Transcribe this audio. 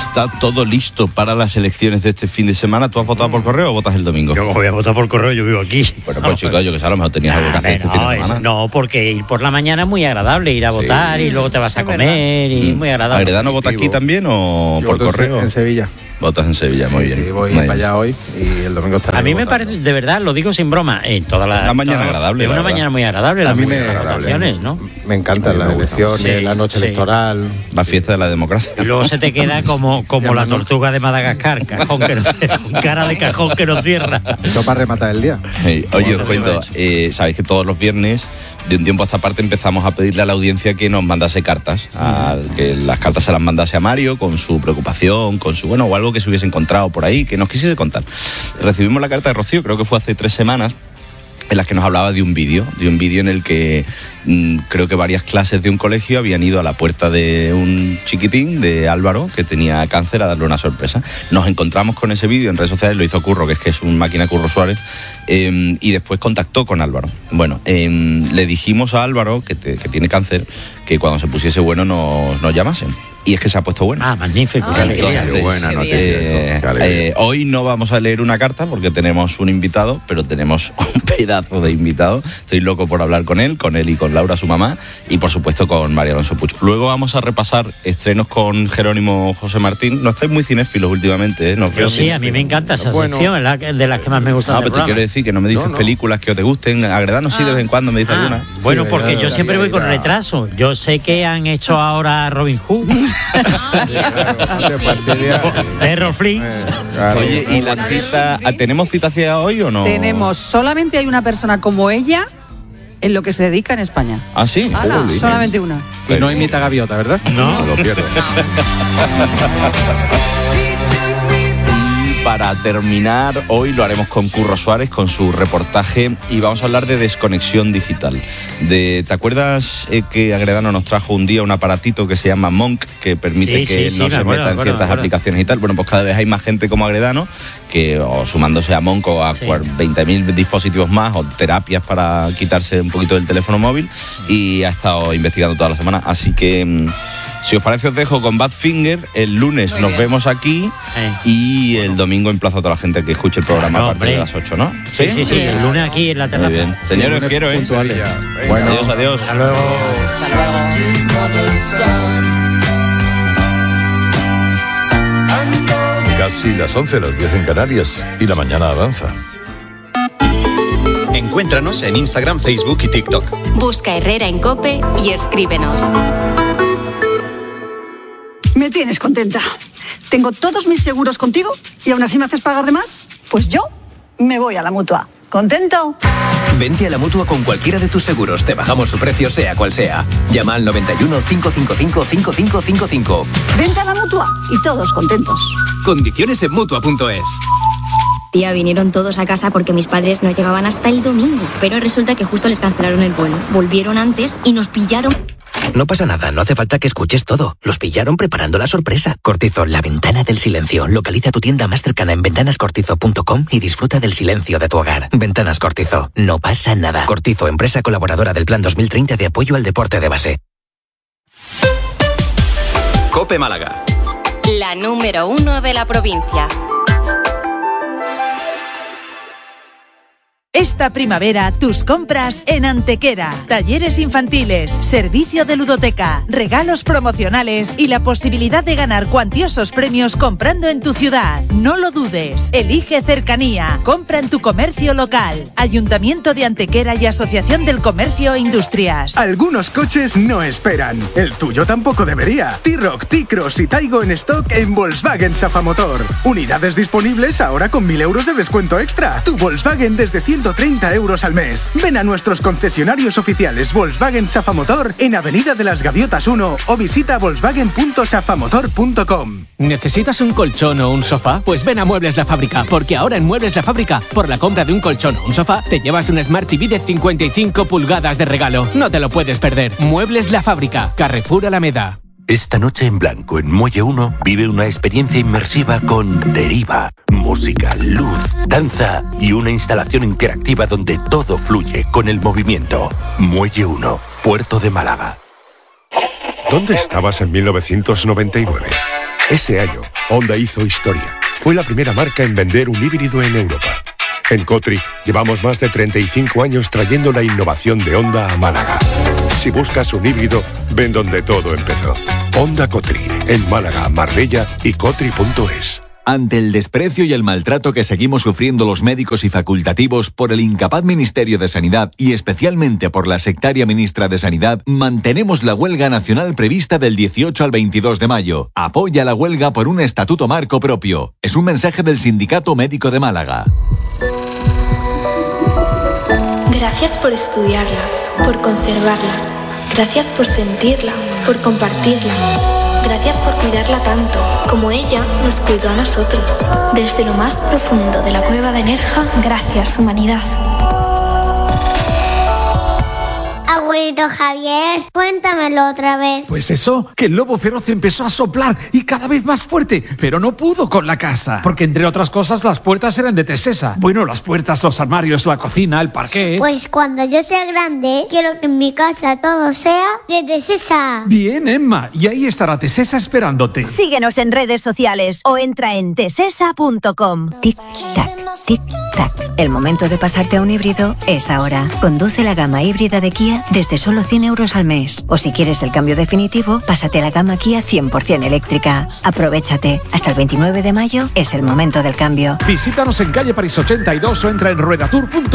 está todo listo para las elecciones de este fin de semana. ¿Tú has votado por correo o votas el domingo? Yo voy a votar por correo, yo vivo aquí. Bueno, pues chico, yo que sé, a lo mejor tenías algo que hacer este fin de semana. No, porque ir por la mañana es muy agradable, ir a votar y luego te vas a comer y muy agradable. ¿Agredano vota aquí también o Yo por voto correo? en Sevilla. Votas en Sevilla, muy bien. Sí, voy muy para bien. allá hoy y el domingo estaré. A mí me votando. parece, de verdad, lo digo sin broma, en toda la... Una mañana agradable, Es la una verdad. mañana muy agradable, A las mí me votaciones, ¿no? Me encantan las elecciones, Sí, la noche sí. electoral. La fiesta de la democracia. Y luego se te queda como la tortuga de Madagascar, cajón que no cierra, con cara de cajón que no cierra. Esto para rematar el día. Sí. Oye, os cuento, sabéis que todos los viernes, de un tiempo a esta parte, empezamos a pedirle a la audiencia que nos mandase cartas, que las cartas se las mandase a Mario con su preocupación, con su, o algo que se hubiese encontrado por ahí, que nos quisiese contar. Recibimos la carta de Rocío, creo que fue hace 3 semanas, en las que nos hablaba de un vídeo en el que creo que varias clases de un colegio habían ido a la puerta de un chiquitín, de Álvaro, que tenía cáncer, a darle una sorpresa. Nos encontramos con ese vídeo en redes sociales, lo hizo Curro, que es un máquina Curro Suárez, y después contactó con Álvaro. Bueno, le dijimos a Álvaro, que tiene cáncer, que cuando se pusiese bueno nos llamasen. Y es que se ha puesto bueno. Ah, magnífico. Ay, qué alegría. qué buena noticia. Hoy no vamos a leer una carta porque tenemos un invitado, pero tenemos un pedazo de invitado. Estoy loco por hablar con él y con Laura, su mamá, y por supuesto con María Alonso Puig. Luego vamos a repasar estrenos con Jerónimo José Martín. No estáis muy cinéfilos últimamente, ¿eh? Yo sí, a mí me encanta esa sección, es de las que más me gusta. Pero te quiero decir que no me dices películas que os te gusten. Agredanos sí de vez en cuando me dices alguna. Bueno, porque yo siempre voy con retraso. Yo sé que han hecho ahora Robin Hood. Errol Flynn. Oye, ¿y la cita? ¿Tenemos cita hacia hoy o no? Tenemos, solamente hay una persona como ella en lo que se dedica en España. ¿Ah, sí? Solamente una. Y no imita gaviota, ¿verdad? No lo pierdo. Para terminar, hoy lo haremos con Curro Suárez, con su reportaje, y vamos a hablar de desconexión digital. ¿Te acuerdas que Agredano nos trajo un día un aparatito que se llama Monk, que permite que no se meta en ciertas aplicaciones y tal? Bueno, pues cada vez hay más gente como Agredano, que o sumándose a Monk o a 20.000 dispositivos más, o terapias para quitarse un poquito del teléfono móvil, y ha estado investigando toda la semana. Así que... si os parece, os dejo con Badfinger. El lunes nos vemos aquí y el domingo emplazo a toda la gente que escuche el programa a partir de las 8, ¿no? Sí, el lunes aquí en la terraza. Muy bien. Señores, os quiero, ¿eh? Bueno, adiós. Hasta luego. Casi las 11, las 10 en Canarias, y la mañana avanza. Encuéntranos en Instagram, Facebook y TikTok. Busca Herrera en COPE y escríbenos. Me tienes contenta. Tengo todos mis seguros contigo y aún así me haces pagar de más. Pues yo me voy a la Mutua. ¿Contento? Vente a la Mutua con cualquiera de tus seguros. Te bajamos su precio, sea cual sea. Llama al 91 555 5555. Vente a la Mutua y todos contentos. Condiciones en Mutua.es. Tía, vinieron todos a casa porque mis padres no llegaban hasta el domingo. Pero resulta que justo les cancelaron el vuelo. Volvieron antes y nos pillaron. No pasa nada, no hace falta que escuches todo. Los pillaron preparando la sorpresa. Cortizo, la ventana del silencio. Localiza tu tienda más cercana en ventanascortizo.com y disfruta del silencio de tu hogar. Ventanas Cortizo, no pasa nada. Cortizo, empresa colaboradora del Plan 2030 de apoyo al deporte de base. COPE Málaga. La número 1 de la provincia. Esta primavera, tus compras en Antequera. Talleres infantiles, servicio de ludoteca, regalos promocionales y la posibilidad de ganar cuantiosos premios comprando en tu ciudad. No lo dudes. Elige cercanía. Compra en tu comercio local. Ayuntamiento de Antequera y Asociación del Comercio e Industrias. Algunos coches no esperan. El tuyo tampoco debería. T-Roc, T-Cross y Taigo en stock en Volkswagen Safamotor. Unidades disponibles ahora con 1.000 euros de descuento extra. Tu Volkswagen desde 130 euros al mes. Ven a nuestros concesionarios oficiales Volkswagen Safamotor en Avenida de las Gaviotas 1 o visita volkswagen.safamotor.com. ¿Necesitas un colchón o un sofá? Pues ven a Muebles La Fábrica, porque ahora en Muebles La Fábrica, por la compra de un colchón o un sofá, te llevas un Smart TV de 55 pulgadas de regalo. No te lo puedes perder. Muebles La Fábrica, Carrefour Alameda. Esta noche en blanco en Muelle 1 vive una experiencia inmersiva con Deriva, música, luz, danza y una instalación interactiva donde todo fluye con el movimiento. Muelle 1, Puerto de Málaga. ¿Dónde estabas en 1999? Ese año, Honda hizo historia. Fue la primera marca en vender un híbrido en Europa. En Cotri llevamos más de 35 años trayendo la innovación de Honda a Málaga. Si buscas un híbrido, ven donde todo empezó. Honda Cotri, en Málaga, Marbella y Cotri.es. Ante el desprecio y el maltrato que seguimos sufriendo los médicos y facultativos por el incapaz Ministerio de Sanidad y especialmente por la sectaria ministra de Sanidad, mantenemos la huelga nacional prevista del 18 al 22 de mayo. Apoya la huelga por un estatuto marco propio. Es un mensaje del Sindicato Médico de Málaga. Gracias por estudiarla, por conservarla. Gracias por sentirla, por compartirla. Gracias por cuidarla tanto, como ella nos cuidó a nosotros. Desde lo más profundo de la cueva de Nerja, gracias, humanidad. Abuelito Javier, cuéntamelo otra vez. Pues eso, que el lobo feroz empezó a soplar y cada vez más fuerte, pero no pudo con la casa, porque entre otras cosas las puertas eran de Tesesa. Bueno, las puertas, los armarios, la cocina, el parquet. Pues cuando yo sea grande, quiero que en mi casa todo sea de Tesesa. Bien, Emma, y ahí estará Tesesa esperándote. Síguenos en redes sociales o entra en tesesa.com. Tic-tac, tic-tac. El momento de pasarte a un híbrido es ahora. Conduce la gama híbrida de Kia desde solo 100 euros al mes. O si quieres el cambio definitivo, pásate a la gama Kia 100% eléctrica. Aprovéchate. Hasta el 29 de mayo es el momento del cambio. Visítanos en calle París 82 o entra en ruedatour.com.